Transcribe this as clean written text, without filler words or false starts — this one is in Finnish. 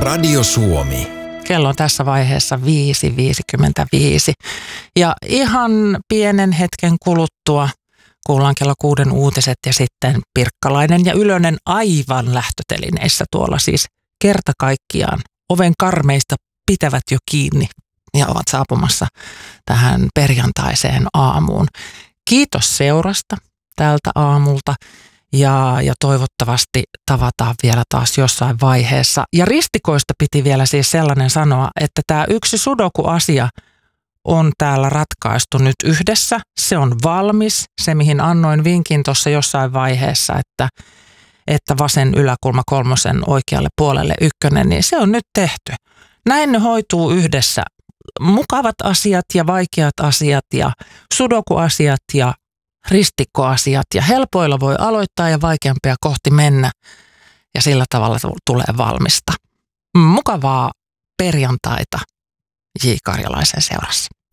Radio Suomi. Kello on tässä vaiheessa 5.55 ja ihan pienen hetken kuluttua kuullaan kello 6 uutiset ja sitten Pirkkalainen ja Ylönen aivan lähtötelineissä tuolla siis kerta kaikkiaan oven karmeista pitävät jo kiinni ja ovat saapumassa tähän perjantaiseen aamuun. Kiitos seurasta tältä aamulta ja toivottavasti tavataan vielä taas jossain vaiheessa. Ja ristikoista piti vielä siis sellainen sanoa, että tämä yksi sudoku-asia on täällä ratkaistu nyt yhdessä. Se on valmis, se mihin annoin vinkin tuossa jossain vaiheessa, että vasen yläkulma 3 oikealle puolelle 1, niin se on nyt tehty. Näin ne hoituu yhdessä. Mukavat asiat ja vaikeat asiat ja sudoku-asiat ja ristikkoasiat ja helpoilla voi aloittaa ja vaikeampia kohti mennä ja sillä tavalla tulee valmista. Mukavaa perjantaita J. Karjalaisen seurassa.